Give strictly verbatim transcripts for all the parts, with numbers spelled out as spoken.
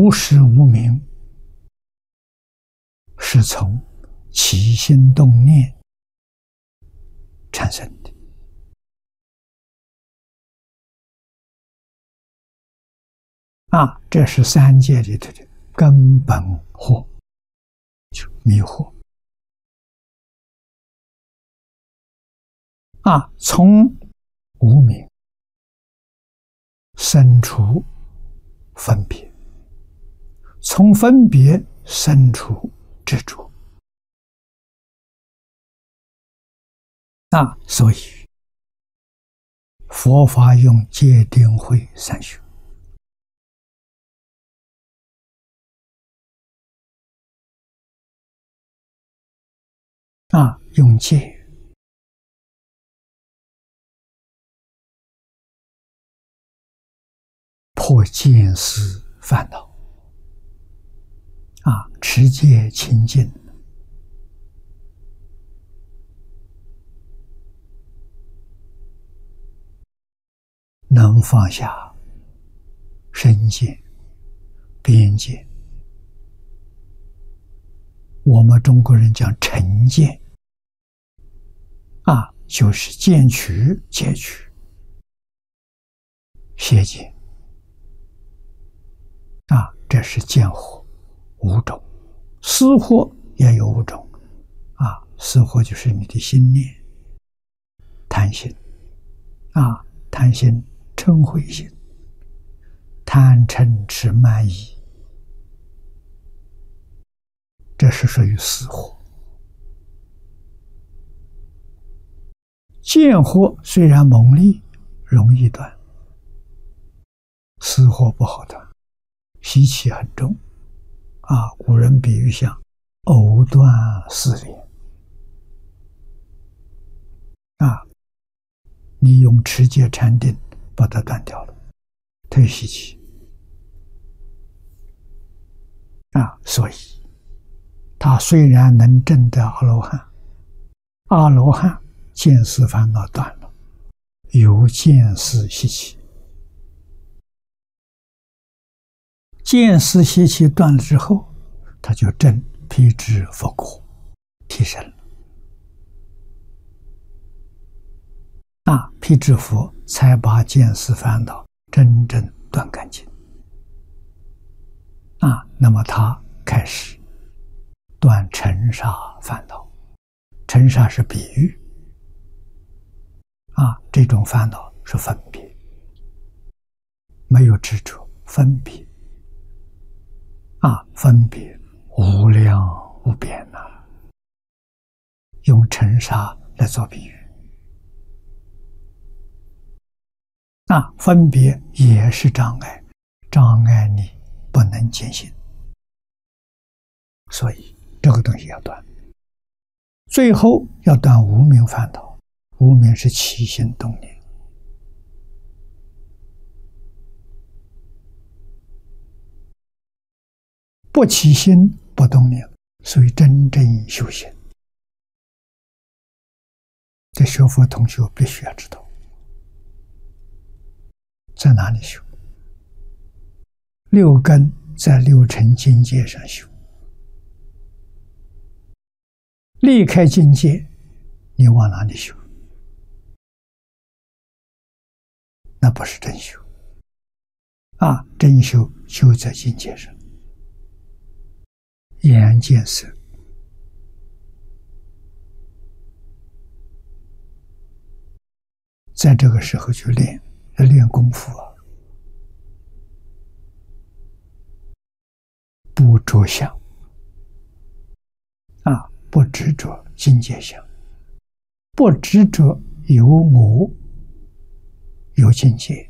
无始无明是从起心动念产生的。啊，这是三界里头的根本惑，就迷惑。啊，从无明生出分别，从分别生出执着。啊，所以佛法用戒定慧三学。啊，用戒破见思烦恼。啊，持戒清净，能放下身见、边界。我们中国人讲成见，啊，就是见取、戒取、邪见。啊，这是见惑五种，思惑也有五种。啊，思惑就是你的心念，贪心，啊，贪心、嗔恚心，贪嗔痴慢疑，这是属于思惑。见惑虽然猛烈，容易断，思惑不好断，习气很重。啊，古人比喻像藕断丝连。啊，你用持戒禅定把它断掉了，退习气。啊，所以他虽然能证得阿罗汉，阿罗汉见思烦恼断了，有见思习气。见思习气断了之后，他就证辟支佛果，提升了。啊，辟支佛才把见思烦恼真正断干净。啊，那么他开始断尘沙烦恼。尘沙是比喻。啊，这种烦恼是分别，没有执着，分别。啊，分别无量无边呐、啊，用尘沙来做比喻。啊，分别也是障碍，障碍你不能见性，所以这个东西要断。最后要断无明烦恼，无明是起心动念。不起心不动念，所以真正修行。这学佛同学必须要知道，在哪里修？六根在六尘境界上修，离开境界，你往哪里修？那不是真修。啊，真修修在境界上。眼见色，在这个时候去练，要练功夫啊！不着相，啊，不执着境界相，不执着有我，有境界。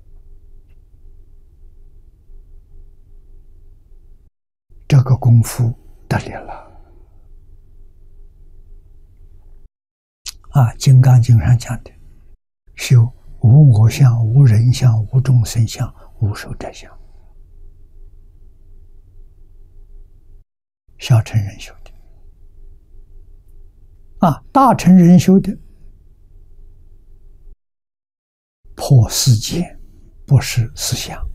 这个功夫得力了。啊，《金刚经》上讲的，修无我相、无人相、无众生相、无寿者相。小乘人修的。啊，大乘人修的，破世界，不是思想。